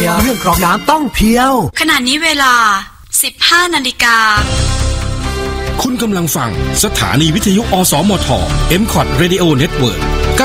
ยวเรื่องกรองน้ำต้องเพียวขณะนี้เวลา 15 นาฬิกาคุณกำลังฟังสถานีวิทยุอสมท MCOT Radio Network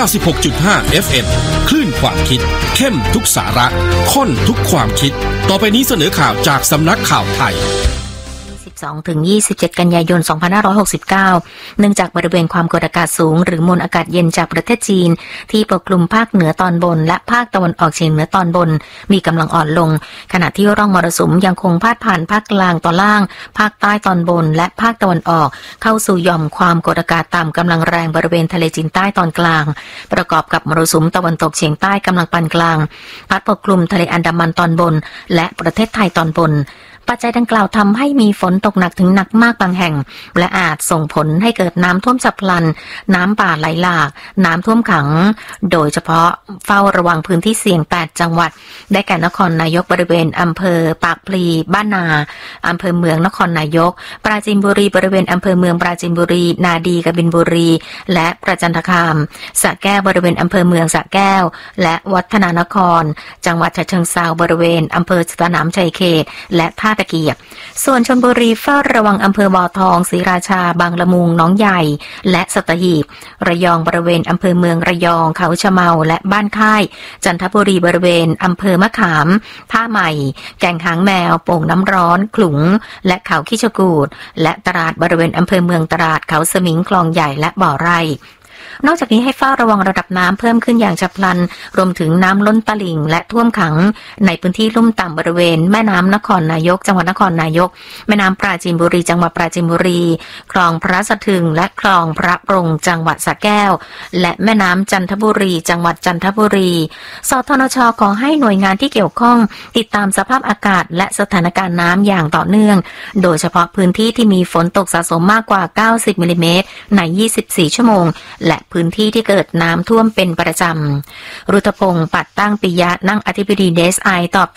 96.5 FM คลื่นความคิดเข้มทุกสาระข้นทุกความคิดต่อไปนี้เสนอข่าวจากสำนักข่าวไทย 22 ถึง 27 กันยายน 2569 เนื่องจากบริเวณความกดอากาศสูงหรือมวลอากาศเย็นจากประเทศจีนที่ปกคลุมภาคเหนือตอนบนและภาคตะวันออกเฉียงเหนือตอนบนมีกำลังอ่อนลงขณะที่ร่องมรสุมยังคงพาดผ่านภาคกลางตอนล่างภาคใต้ตอนบนและภาคตะวันออกเข้าสู่หย่อมความกดอากาศต่ำกำลังแรงบริเวณทะเลจีนใต้ตอนกลางประกอบกับมรสุมตะวันตกเฉียงใต้กำลังปานกลางพัดปกคลุมทะเลอันดามันตอนบนและประเทศไทยตอนบนปัจจัยดังกล่าวทำให้มีฝนตกหนักถึงหนักมากบางแห่งและอาจส่งผลให้เกิดน้ำท่วมฉับพลันน้ำป่าไหลหลากน้ำท่วมขังโดยเฉพาะเฝ้าระวังพื้นที่เสี่ยง8จังหวัดได้แก่นครนายกบริเวณอำเภอปากพลีบ้านนาอำเภอเมืองนครนายกปราจีนบุรีบริเวณอำเภอเมืองปราจีนบุรีนาดีกบินบุรีและประจันทคามสระแก้วบริเวณอำเภอเมืองสระแก้วและวัฒนานครจังหวัดฉะเชิงเทราบริเวณอำเภอสนามชัยเขตและท่าตะเกียบส่วนชลบุรีเฝ้าระวังอำเภอบ่อทองศรีราชาบางละมุงหนองใหญ่และสัตหีบระยองบริเวณอำเภอเมืองระยองเขาชะเมาและบ้านค่ายจันทบุรีบริเวณอำเภอมะขามท่าใหม่แก่งหางแมวโป่งน้ำร้อนขลุงและเขาคิชกูฏและตราดบริเวณอำเภอเมืองตราดเขาสมิงคลองใหญ่และบ่อไร่นอกจากนี้ให้เฝ้าระวังระดับน้ำเพิ่มขึ้นอย่างฉับพลันรวมถึงน้ำล้นตลิ่งและท่วมขังในพื้นที่ลุ่มต่ำบริเวณแม่น้ำนครนายกจังหวัดนครนายกแม่น้ำปราจีนบุรีจังหวัดปราจีนบุรีคลองพระสะทึงและคลองพระปรงจังหวัดสระแก้วและแม่น้ำจันทบุรีจังหวัดจันทบุรีสทนช.ขอให้หน่วยงานที่เกี่ยวข้องติดตามสภาพอากาศและสถานการณ์น้ำอย่างต่อเนื่องโดยเฉพาะพื้นที่ที่มีฝนตกสะสมมากกว่า90มิลลิเมตรใน24ชั่วโมงและพื้นที่ที่เกิดน้ำท่วมเป็นประจำรุตพงษ์ปัดตั้งปิยะนั่งอธิบดีDSIตอบ